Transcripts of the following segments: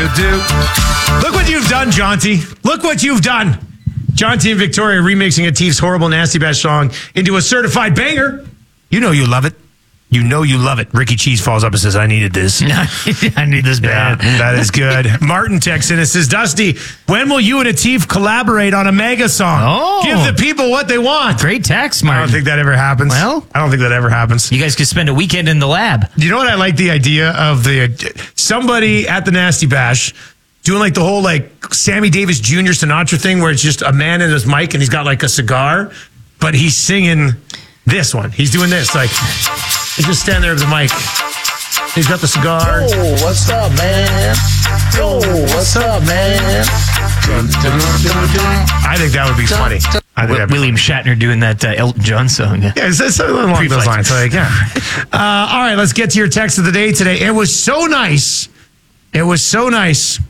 Look what you've done, Jaunty. Look what you've done. Jaunty and Victoria remixing a Tief's horrible Nasty Bash song into a certified banger. You know you love it. You know you love it. Ricky Cheese falls up and says, I needed this. I need this bad. Yeah, that is good. Martin texts in and says, Dusty, when will you and Atif collaborate on a mega song? Oh. Give the people what they want. Great text, Martin. I don't think that ever happens. Well, I don't think that ever happens. You guys could spend a weekend in the lab. You know what I like the idea of somebody at the Nasty Bash doing like the whole like Sammy Davis Jr. Sinatra thing where it's just a man in his mic and he's got like a cigar, but he's singing this one. He's doing this like he's just standing there with the mic. He's got the cigar. Oh, what's up, man? Oh, what's up, man? I think that would be funny. I think that'd be William Shatner doing that Elton John song. Yeah, it's along those lines. Like, yeah. All right, let's get to your text of the day today. It was so nice. It was so nice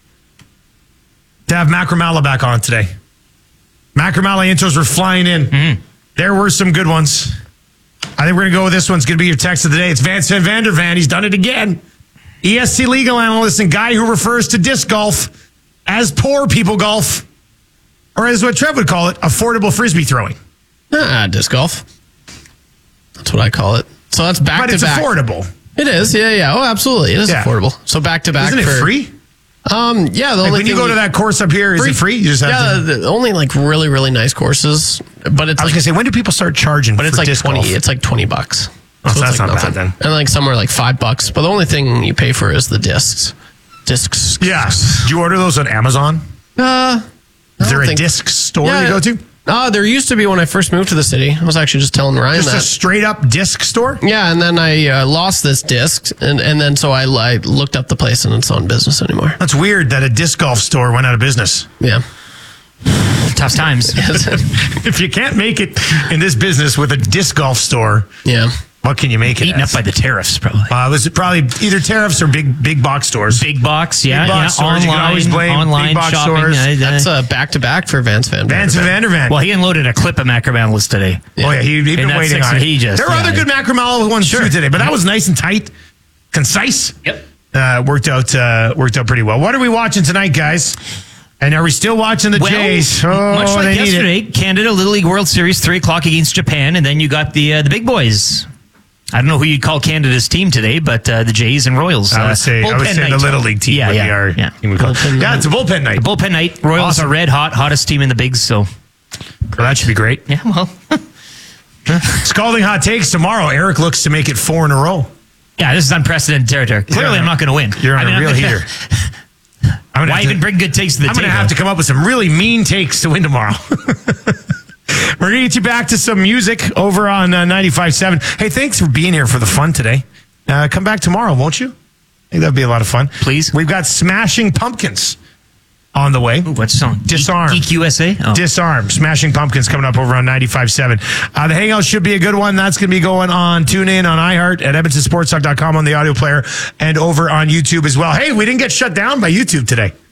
to have Mac Ramala back on today. Mac Ramala intros were flying in. Mm-hmm. There were some good ones. I think we're going to go with this one's going to be your text of the day. It's Vance Van Vandervan. He's done it again. ESC legal analyst and guy who refers to disc golf as poor people golf, or as what Trev would call it, affordable frisbee throwing. Disc golf. That's what I call it. So that's back to back. But it's affordable. It is. Yeah. Oh, absolutely. It is affordable. So back to back. Isn't it free? Yeah. The only when you go to that course up here, is it free? You just have the only like really, really nice courses. But it's I was like, gonna say, when do people start charging? But it's like disc 20. golf? It's like $20. Oh, so that's like not nothing. bad then. And like somewhere like $5. But the only thing you pay for is the discs. Discs. Yeah. Do you order those on Amazon? Is there a disc store you go to? There used to be when I first moved to the city. I was actually just telling Ryan Just a straight up disc store? Yeah, and then I lost this disc, and then so I looked up the place, and it's not in business anymore. That's weird that a disc golf store went out of business. Yeah. Tough times. If you can't make it in this business with a disc golf store, what can you make it Eaten up by the tariffs, probably. It was probably either tariffs or big box stores. Big box, yeah. Big box stores. Online, you can always blame online big box shopping. stores. That's a back-to-back for Vance Van Vandervan. Well, he unloaded a clip of Mac Ramala today. Yeah. Oh, yeah. He'd been waiting on it. There were other good Mac Ramala ones too today, but that was nice and tight, concise. Yep. Worked out pretty well. What are we watching tonight, guys? And are we still watching the Jays? Much like yesterday, Canada Little League World Series, 3:00 against Japan, and then you got the big boys. I don't know who you'd call Canada's team today, but the Jays and Royals. I would say the Little League team. Yeah, it's a bullpen night. A bullpen night. Royals are red hot, hottest team in the bigs, so that should be great. Yeah, well. Scalding hot takes tomorrow. Eric looks to make it 4 in a row. Yeah, this is unprecedented territory. Clearly, I'm not going to win. You're on a real heater. Why even bring good takes to the table? I'm going to have to come up with some really mean takes to win tomorrow. We're going to get you back to some music over on 95.7. Hey, thanks for being here for the fun today. Come back tomorrow, won't you? I think that'd be a lot of fun. Please. We've got Smashing Pumpkins on the way. Ooh, what song? Disarm. DQSA? Oh. Disarm. Smashing Pumpkins coming up over on 95.7. The Hangout should be a good one. That's going to be going on TuneIn, on iHeart, at EdmontonSportsTalk.com on the audio player, and over on YouTube as well. Hey, we didn't get shut down by YouTube today.